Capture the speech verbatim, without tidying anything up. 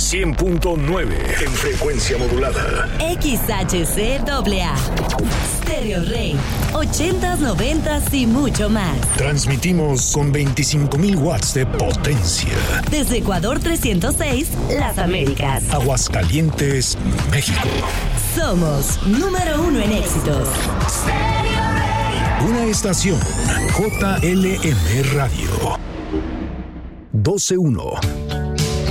cien punto nueve en frecuencia modulada. X H C A A. Stereo Rey. ochentas, noventas y mucho más. Transmitimos con veinticinco mil watts de potencia. Desde Ecuador trescientos seis, Las Américas. Aguascalientes, México. Somos número uno en éxitos. Una estación J L M Radio. doce uno.